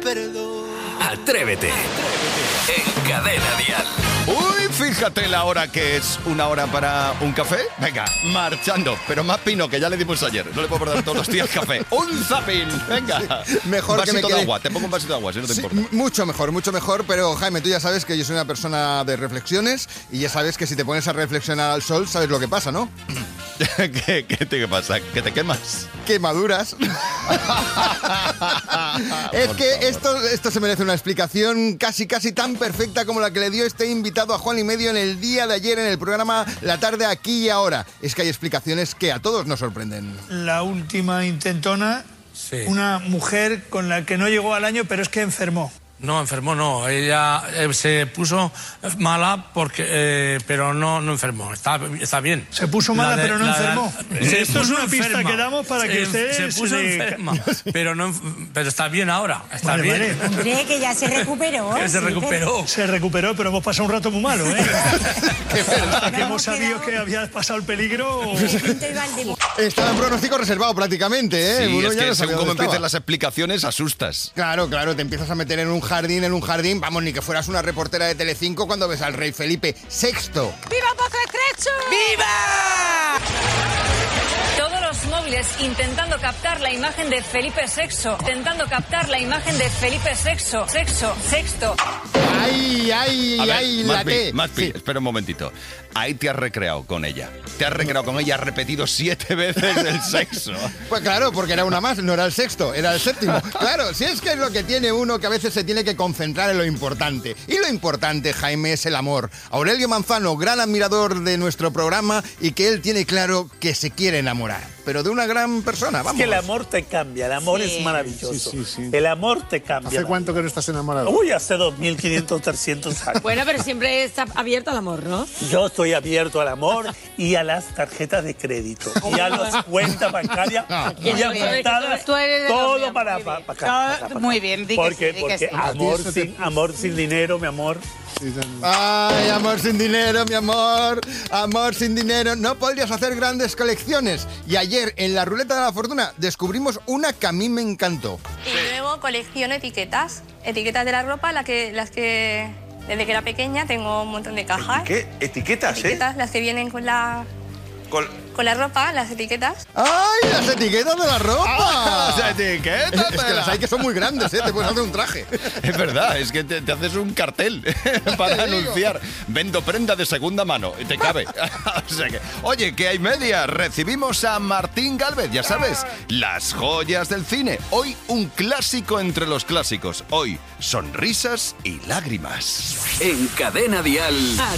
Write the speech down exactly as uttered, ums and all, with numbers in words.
perdón. Atrévete. Atrévete. En Cadena Dial. Uy, fíjate la hora que es. ¿Una hora para un café? Venga, marchando. Pero más pino, que ya le dimos ayer. No le puedo dar todos los días café. ¡Un zapín! Venga. Sí, mejor un que me vasito quede... de agua. Te pongo un vasito de agua, si no te sí, importa. Mucho mejor, mucho mejor. Pero, Jaime, tú ya sabes que yo soy una persona de reflexiones y ya sabes que si te pones a reflexionar al sol, sabes lo que pasa, ¿no? ¿Qué, qué te pasa? ¿Que te quemas? Quemaduras. Es que esto, esto se merece una explicación casi casi tan perfecta como la que le dio este invitado a Juan y Medio en el día de ayer en el programa La Tarde Aquí y Ahora. Es que hay explicaciones que a todos nos sorprenden. La última intentona, sí. Una mujer con la que no llegó al año, pero es que enfermó. No, enfermó no. Ella eh, se puso mala, porque, eh, pero no, no enfermó. Está, está bien. Se puso mala, de, pero no la, enfermó. La, se Esto es una enferma. pista que damos para se, que usted... Se puso se... enferma, pero, no, pero está bien ahora. Está vale, bien. Vale. Hombre, que ya se recuperó. Que se recuperó. Se recuperó, pero hemos pasado un rato muy malo, ¿eh? Hasta que no, hemos sabido que había pasado el peligro... Estaba en pronóstico reservado prácticamente, ¿eh? Sí, Uno es ya que no según sabía cómo dónde empiezan estaba. las explicaciones, asustas. Claro, claro, te empiezas a meter en un jardín, en un jardín, vamos, ni que fueras una reportera de Telecinco cuando ves al rey Felipe sexto. ¡Viva Pozo Estrecho! ¡Viva! Todos los móviles intentando captar la imagen de Felipe sexto, intentando captar la imagen de Felipe sexto, sexto, sexto. ¡Ay, ay, A ver, ay, la Maspi, T! Maspi, Sí. espera un momentito. Ahí te has recreado con ella. Te has recreado con ella, has repetido siete veces el sexo. Pues claro, porque era una más, no era el sexto, era el séptimo. Claro, si es que es lo que tiene uno, que a veces se tiene que concentrar en lo importante. Y lo importante, Jaime, es el amor. Aurelio Manzano, gran admirador de nuestro programa y que él tiene claro que se quiere enamorar. Pero de una gran persona, vamos. Es que el amor te cambia, el amor sí. es maravilloso. Sí, sí, sí. El amor te cambia. ¿Hace cuánto que no estás enamorado? Uy, hace dos mil quinientos, trescientos años. Bueno, pero siempre está abierto al amor, ¿no? Yo estoy abierto al amor y a las tarjetas de crédito. Y a las cuentas bancarias y apuntadas, todo para, para, para acá. Para Muy bien, di porque, que sí, porque que sí. amor, sin, amor sin dinero, mi amor. Ay, amor sin dinero, mi amor. Amor sin dinero. No podrías hacer grandes colecciones. Y ayer, en la Ruleta de la Fortuna, descubrimos una que a mí me encantó. Y luego colecciono etiquetas. Etiquetas de la ropa, las que, las que desde que era pequeña tengo un montón de cajas. ¿Qué? ¿Etiquetas, Etiquetas, eh? las que vienen con la... Con... Con la ropa, las etiquetas. ¡Ay, las etiquetas de la ropa! ¡Ah, las etiquetas! Es que las hay que son muy grandes, ¿eh? Te puedes hacer un traje. Es verdad, es que te, te haces un cartel para anunciar. Vendo prenda de segunda mano, y te cabe. O sea que, oye, que hay media. Recibimos a Martín Gálvez, ya sabes, las joyas del cine. Hoy un clásico entre los clásicos. Hoy, sonrisas y lágrimas. En Cadena Dial.